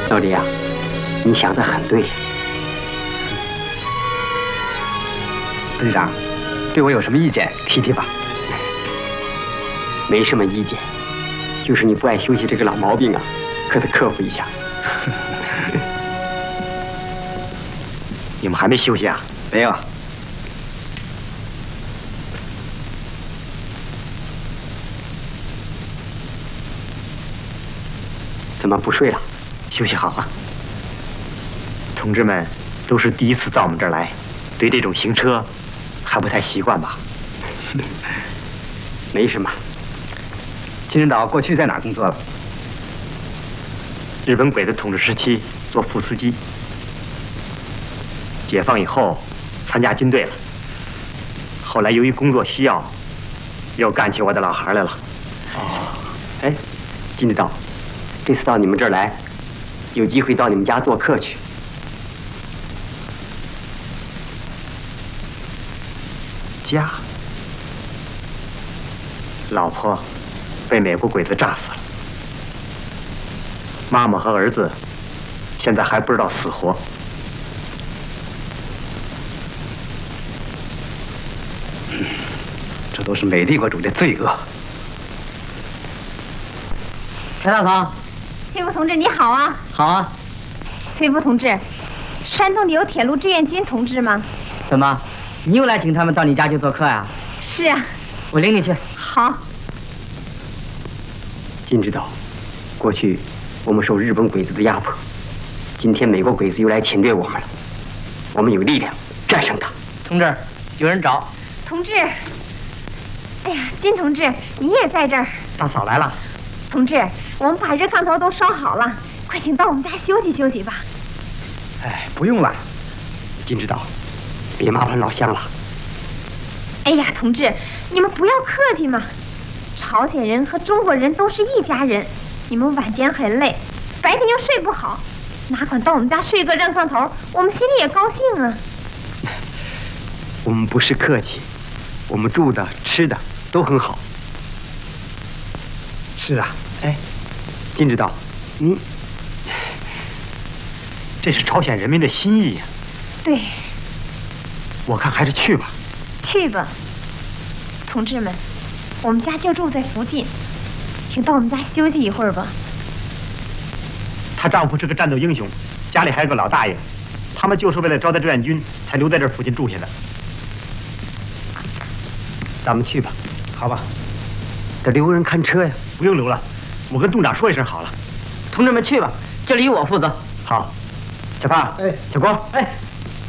老李啊，你想得很对。 队长，对我有什么意见提提吧。 没什么意见，就是你不爱休息这个老毛病啊，可得克服一下。 你们还没休息啊？ 没有。 怎么不睡了？ 休息好了。同志们都是第一次到我们这儿来，对这种行车还不太习惯吧？ 没什么。 金指导过去在哪儿工作了？ 日本鬼子统治时期做副司机，解放以后参加军队了。后来由于工作需要，又干起我的老行来了。 哦，哎，金指导，这次到你们这儿来，有机会到你们家做客去。 家，老婆被美国鬼子炸死了，妈妈和儿子现在还不知道死活。 这都是美帝国主义的罪恶。 陈大堂， 崔副同志你好啊！ 好啊。 崔副同志，山东里有铁路志愿军同志吗？ 怎么，你又来请他们到你家去做客呀？ 是啊。 我领你去。 好。 金指导，过去我们受日本鬼子的压迫，今天美国鬼子又来侵略我们了，我们有力量战胜他。 同志，有人找。 同志，哎呀，金同志，你也在这儿。 大嫂来了。 同志，我们把热炕头都烧好了，快请到我们家休息休息吧。 哎，不用了， 金指导，别麻烦老乡了。 哎呀，同志，你们不要客气嘛。朝鲜人和中国人都是一家人，你们晚间很累，白天又睡不好，哪管到我们家睡个热炕头，我们心里也高兴啊。 我们不是客气，我们住的、吃的都很好。 是啊， 哎，金指导，你这是朝鲜人民的心意呀。 对， 我看还是去吧。 去吧，同志们，我们家就住在附近，请到我们家休息一会儿吧。 她丈夫是个战斗英雄，家里还有个老大爷，他们就是为了招待志愿军才留在这附近住下的。 咱们去吧。 好吧。 得留人看车呀。 不用留了，我跟洞长说一声好了。 同志们去吧，这里由我负责。 好，小胖， 哎， 小光， 哎。